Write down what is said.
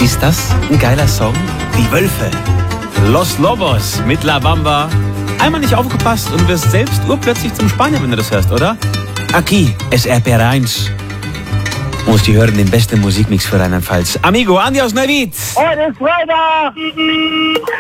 Ist das ein geiler Song? Die Wölfe. Los Lobos mit La Bamba. Einmal nicht aufgepasst und wirst selbst urplötzlich zum Spanier, wenn du das hörst, oder? Aquí es RPR1. Musst die hören, den besten Musikmix für Rheinland-Pfalz. Amigo, adios, Navid. Heute ist Freitag!